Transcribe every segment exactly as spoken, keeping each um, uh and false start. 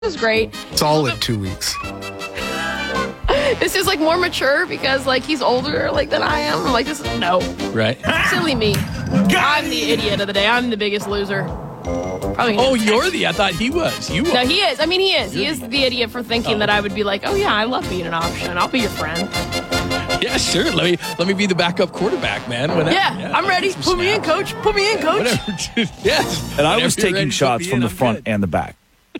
was great. Solid two weeks. This is like more mature because like he's older like than I am. I'm like, this is no. Right. Silly me. I'm the idiot of the day. I'm the biggest loser. Probably oh, you're the, I thought he was. You No, are. he is. I mean, he is. He is the idiot for thinking Oh. that I would be like, oh yeah, I love being an option. I'll be your friend. Yeah, sure. Let me let me be the backup quarterback, man. Whatever. Yeah, yeah I'm ready. some Put me in, snaps. coach. Put me in, coach. Whatever. Yes. And I Whenever was you're taking ready to shots put me from in, the I'm front good. and the back.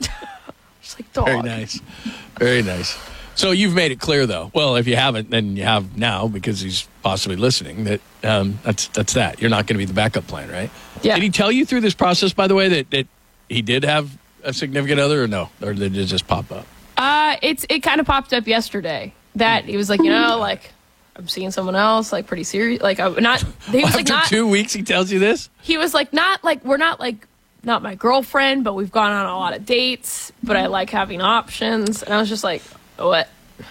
Just like dog. Very nice. Very nice. So you've made it clear, though. Well, if you haven't, then you have now because he's possibly listening. That um, that's that's that. You're not going to be the backup plan, right? Yeah. Did he tell you through this process, by the way, that, that he did have a significant other, or no, or did it just pop up? Uh, it's it kind of popped up yesterday that he was like, you know, like I'm seeing someone else, like pretty serious, like I'm not. He was After like not. two weeks, he tells you this. He was like not like we're not like not my girlfriend, but we've gone on a lot of dates. But I like having options, and I was just like, what?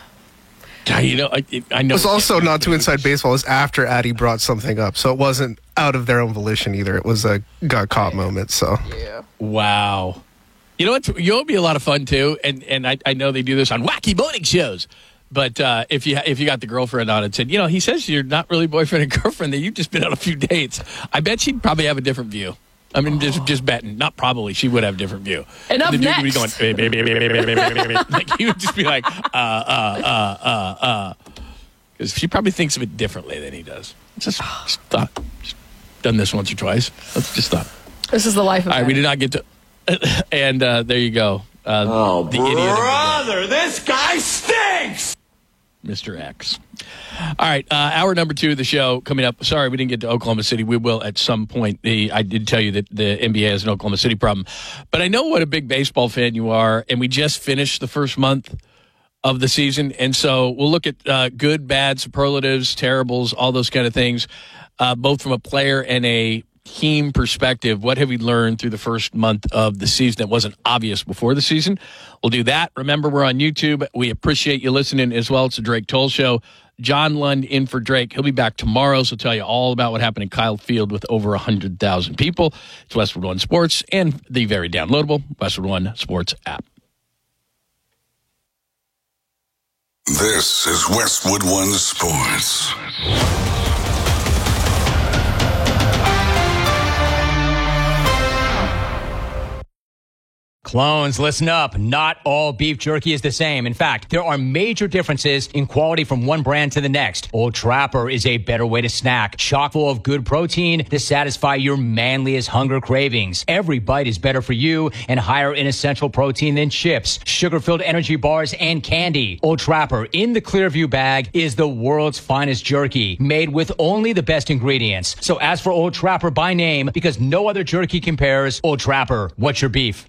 God, you know, I, I know. It was also not too inside baseball. It was after Addie brought something up, so it wasn't out of their own volition either. It was a got caught moment. So Yeah. Wow. You know what? You know what would be a lot of fun too, and and I, I know they do this on wacky boating shows. But uh, if you if you got the girlfriend on and said, you know, he says you're not really boyfriend and girlfriend, that you've just been on a few dates. I bet she'd probably have a different view. I mean, just just betting. Not probably. She would have a different view. And up the dude next. would be going, "Baby, baby, baby, baby, baby, baby, baby." Like he would just be like, uh, uh, uh, uh, uh. Because she probably thinks of it differently than he does. Just, just thought. Just done this once or twice. That's just thought. This is the life of All right, we Eddie. did not get to. And uh, there you go. Uh, Oh, the idiot of the day. brother, this guy stinks! Mister X. All right, uh, hour number two of the show coming up. Sorry, we didn't get to Oklahoma City. We will at some point. The, I did tell you that the N B A has an Oklahoma City problem. But I know what a big baseball fan you are, and we just finished the first month of the season. And so we'll look at uh, good, bad, superlatives, terribles, all those kind of things, uh, both from a player and a team perspective. What have we learned through the first month of the season that wasn't obvious before the season? We'll do that. Remember, we're on YouTube. We appreciate you listening as well. It's the Drake Toll Show. John Lund in for Drake. He'll be back tomorrow, so tell you all about what happened in Kyle Field with over one hundred thousand people. It's Westwood One Sports and the very downloadable Westwood One Sports app. This is Westwood One Sports. Clones, listen up. Not all beef jerky is the same. In fact, there are major differences in quality from one brand to the next. Old Trapper is a better way to snack, chock full of good protein to satisfy your manliest hunger cravings. Every bite is better for you and higher in essential protein than chips, sugar-filled energy bars, and candy. Old Trapper in the Clearview bag is the world's finest jerky, made with only the best ingredients. So ask for Old Trapper by name because no other jerky compares. Old Trapper, what's your beef?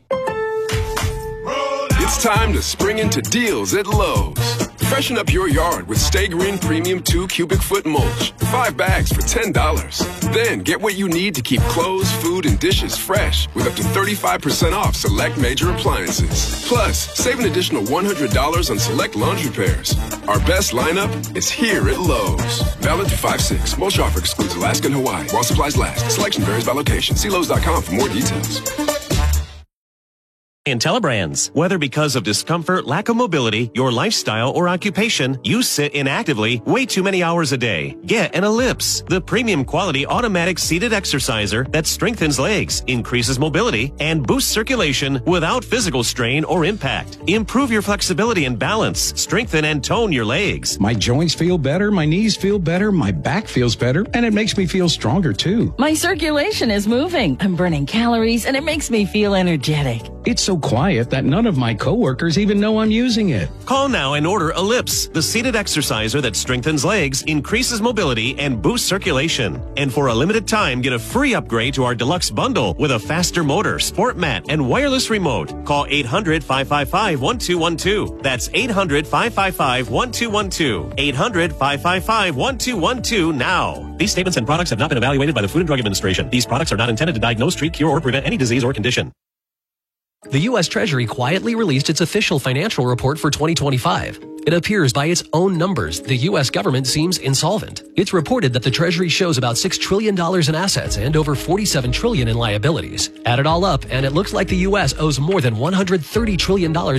It's time to spring into deals at Lowe's. Freshen up your yard with Stay Green Premium two cubic foot mulch. Five bags for ten dollars. Then get what you need to keep clothes, food, and dishes fresh with up to thirty-five percent off select major appliances. Plus, save an additional one hundred dollars on select laundry pairs. Our best lineup is here at Lowe's. Valid through five six. Mulch offer excludes Alaska and Hawaii. While supplies last. Selection varies by location. See Lowe's dot com for more details. IntelliBrands. Whether because of discomfort, lack of mobility, your lifestyle, or occupation, you sit inactively way too many hours a day. Get an Ellipse, the premium quality automatic seated exerciser that strengthens legs, increases mobility, and boosts circulation without physical strain or impact. Improve your flexibility and balance, strengthen and tone your legs. My joints feel better, my knees feel better, my back feels better, and it makes me feel stronger too. My circulation is moving. I'm burning calories, and it makes me feel energetic. It's so quiet that none of my coworkers even know I'm using it. Call now and order Ellipse, the seated exerciser that strengthens legs, increases mobility, and boosts circulation. And for a limited time, get a free upgrade to our deluxe bundle with a faster motor, sport mat, and wireless remote. Call eight hundred, five five five, one two one two. That's eight hundred, five five five, one two one two. eight hundred, five five five, one two one two now. These statements and products have not been evaluated by the Food and Drug Administration. These products are not intended to diagnose, treat, cure, or prevent any disease or condition. The U S Treasury quietly released its official financial report for twenty twenty-five. It appears by its own numbers, the U S government seems insolvent. It's reported that the Treasury shows about six trillion dollars in assets and over forty-seven trillion dollars in liabilities. Add it all up, and it looks like the U S owes more than one hundred thirty trillion dollars